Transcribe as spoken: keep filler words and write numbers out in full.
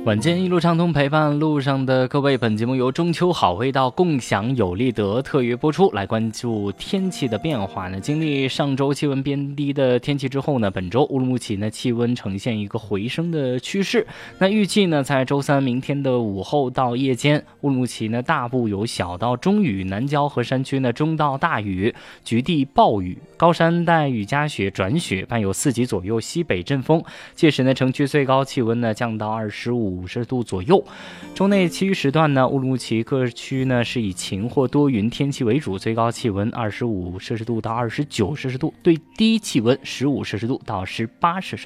晚间一路畅通，陪伴路上的各位。本节目由中秋好味道共享有利德特约播出。来关注天气的变化呢，经历上周气温偏低的天气之后呢，本周乌鲁木齐呢气温呈现一个回升的趋势。那预计呢，在周三明天的午后到夜间，乌鲁木齐呢大部有小到中雨，南郊和山区呢中到大雨，局地暴雨，高山带雨夹雪转雪，伴有四级左右西北阵风。届时呢，城区最高气温呢降到二十五摄氏度左右。周内其余时段呢，乌鲁木齐各区呢是以晴或多云天气为主，最高气温二十五摄氏度到二十九摄氏度，最低气温十五摄氏度到十八摄氏度。